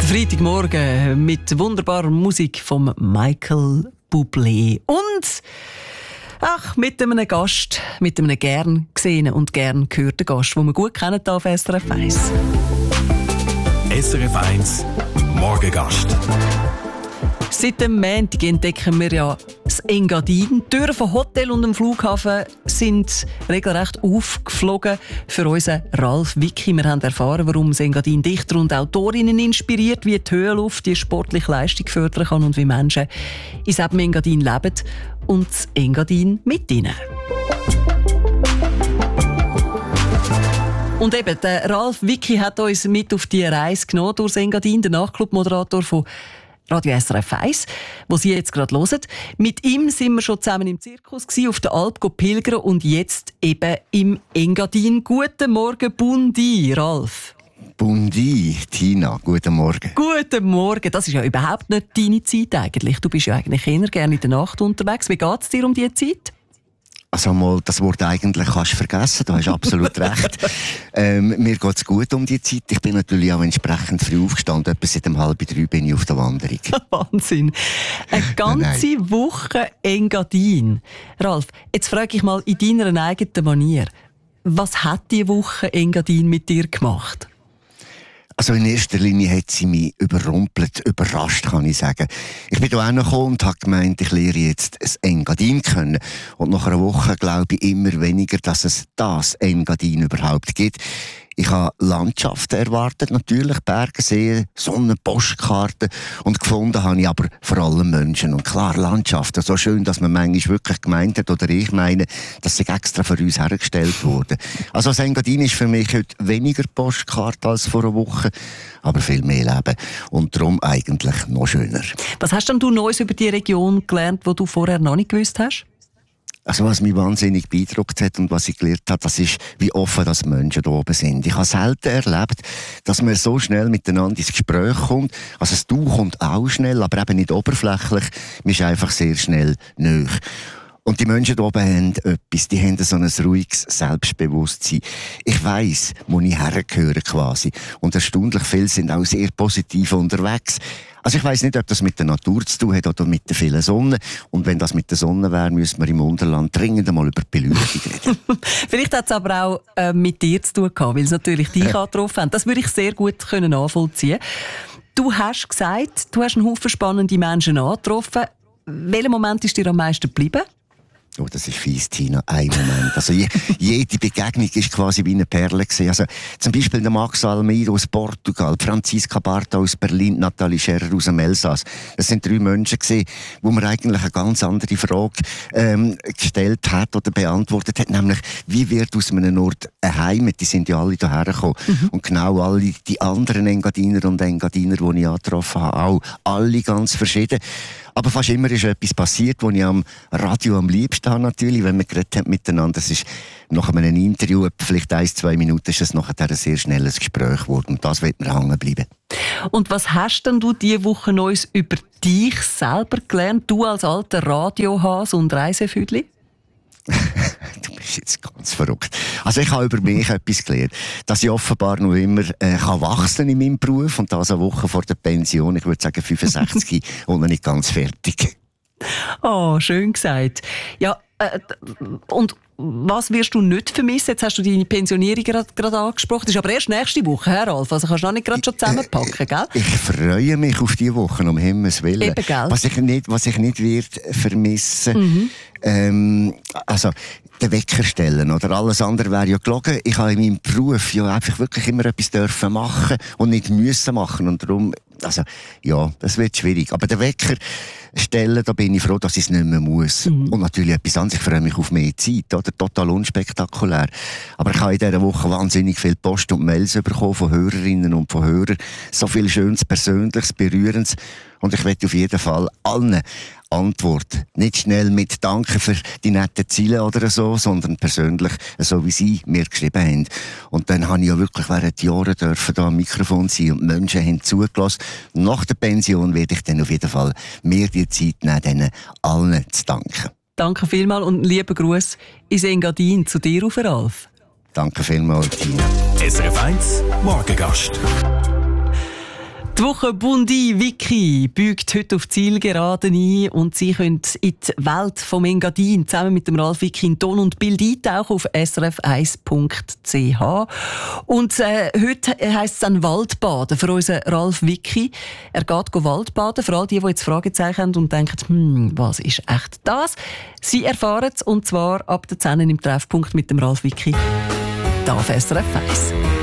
Freitagmorgen mit wunderbarer Musik von Michael Bublé und mit einem Gast, mit einem gern gesehenen und gern gehörten Gast, den wir gut kennen hier auf SRF 1. SRF 1 Morgengast. Seit dem Montag entdecken wir ja das Engadin. Die Türen vom Hotel und dem Flughafen sind regelrecht aufgeflogen für unseren Ralf Wicki. Wir haben erfahren, warum das Engadin Dichter und Autorinnen inspiriert, wie die Höhenluft die sportliche Leistung fördern kann und wie Menschen in diesem Engadin leben und das Engadin mit ihnen. Und eben, der Ralf Wicki hat uns mit auf die Reise genommen durch das Engadin, der Nachtclub-Moderator von Radio SRF 1, wo Sie jetzt gerade hören. Mit ihm sind wir schon zusammen im Zirkus gewesen, auf der Alp pilgern und jetzt eben im Engadin. Guten Morgen, Bundi, Ralf. Bundi, Tina, guten Morgen. Guten Morgen. Das ist ja überhaupt nicht deine Zeit eigentlich. Du bist ja eigentlich eher gerne in der Nacht unterwegs. Wie geht es dir um diese Zeit? Also mal, das Wort eigentlich kannst du vergessen, du hast absolut recht. Mir geht es gut um die Zeit. Ich bin natürlich auch entsprechend früh aufgestanden. Etwa seit 2:30 bin ich auf der Wanderung. Wahnsinn. Eine ganze Woche Engadin. Ralf, jetzt frage ich mal in deiner eigenen Manier. Was hat diese Woche Engadin mit dir gemacht? Also in erster Linie hat sie mich überrumpelt, überrascht, kann ich sagen. Ich bin da gekommen und habe gemeint, ich lerne jetzt ein Engadin kennen. Und nach einer Woche glaube ich immer weniger, dass es das Engadin überhaupt gibt. Ich habe Landschaften erwartet, natürlich, Berge, Seen, Sonne, Postkarten. Und gefunden habe ich aber vor allem Menschen. Und klar, Landschaften, so schön, dass man manchmal wirklich gemeint hat, oder ich meine, dass sie extra für uns hergestellt wurden. Also das Engadin ist für mich heute weniger Postkarte als vor einer Woche, aber viel mehr Leben. Und darum eigentlich noch schöner. Was hast denn du Neues über die Region gelernt, die du vorher noch nicht gewusst hast? Also was mich wahnsinnig beeindruckt hat und was ich gelernt habe, das ist, wie offen das Menschen da oben sind. Ich habe selten erlebt, dass man so schnell miteinander ins Gespräch kommt. Also das Du kommt auch schnell, aber eben nicht oberflächlich. Man ist einfach sehr schnell nahe. Und die Menschen hier oben haben etwas, die haben so ein ruhiges Selbstbewusstsein. Ich weiss, wo ich hergehöre quasi. Und erstaunlich viele sind auch sehr positiv unterwegs. Also ich weiss nicht, ob das mit der Natur zu tun hat oder mit der vielen Sonne. Und wenn das mit der Sonne wäre, müssten wir im Unterland dringend einmal über die Beleuchtung reden. Vielleicht hat es aber auch mit dir zu tun gehabt, weil es natürlich dich angetroffen hat. Das würde ich sehr gut nachvollziehen. Du hast gesagt, du hast einen Haufen spannende Menschen angetroffen. Welcher Moment ist dir am meisten geblieben? Oh, das ist fies, Tina. Ein Moment. Also, jede Begegnung ist quasi wie eine Perle gewesen. Also, zum Beispiel der Max Almeida aus Portugal, Franziska Barta aus Berlin, Nathalie Scherer aus dem Elsass. Das sind 3 Menschen gewesen, wo man eigentlich eine ganz andere Frage, gestellt hat oder beantwortet hat. Nämlich, wie wird aus einem Ort ein Heimat? Die sind ja alle hierher gekommen. Und genau alle, die anderen Engadiner und Engadiner, die ich angetroffen habe, auch alle ganz verschieden. Aber fast immer ist etwas passiert, was ich am Radio am liebsten habe, natürlich, wenn wir geredet haben miteinander. Es ist nach einem Interview, vielleicht 1-2 Minuten, ist es nachher ein sehr schnelles Gespräch geworden. Und das wird mir hängen bleiben. Und was hast denn du diese Woche Neues über dich selber gelernt? Du als alter Radiohase und Reisefüdli? Du bist jetzt ganz verrückt. Also ich habe über mich etwas gelernt, dass ich offenbar noch immer kann wachsen in meinem Beruf und das eine Woche vor der Pension, ich würde sagen 65 und noch nicht ganz fertig. Oh, schön gesagt. Ja, und was wirst du nicht vermissen? Jetzt hast du deine Pensionierung gerade angesprochen. Das ist aber erst nächste Woche, Herr Ralf. Also kannst du noch nicht gerade schon zusammenpacken, gell? Ich freue mich auf diese Woche, um Himmels Willen. Eben, gell? Was ich nicht wird vermissen, also den Wecker stellen oder alles andere wäre ja gelogen. Ich habe in meinem Beruf ja einfach wirklich immer etwas dürfen machen und nicht müssen machen und darum, also ja, das wird schwierig. Aber den Wecker stellen, da bin ich froh, dass ich es nicht mehr muss. Und natürlich etwas anderes, ich freue mich auf mehr Zeit, oder? Total unspektakulär. Aber ich habe in dieser Woche wahnsinnig viel Post und Mails bekommen von Hörerinnen und von Hörern. So viel Schönes, Persönliches, Berührendes. Und ich möchte auf jeden Fall allen Antwort. Nicht schnell mit Danke für die netten Ziele oder so, sondern persönlich, so wie Sie mir geschrieben haben. Und dann habe ich ja wirklich während Jahren dürfen da am Mikrofon sein und Menschen haben zugelassen. Nach der Pension werde ich dann auf jeden Fall mir die Zeit nehmen, denen allen zu danken. Danke vielmals und lieben Gruß ins Engadin zu dir, Ralf. Danke vielmals, Tina. SRF 1 Morgengast. Die Die Woche Bundi Wiki biegt heute auf Zielgeraden ein und Sie können in die Welt vom Engadin zusammen mit dem Ralf Wicki in Ton und Bild eintauchen auf srf1.ch. Und heute heisst es dann Waldbaden für unseren Ralf Wicki. Er geht Waldbaden, für all die jetzt Fragezeichen haben und denken, was ist echt das? Sie erfahren es, und zwar ab der 10 im Treffpunkt mit dem Ralf Wicki. Da auf SRF 1.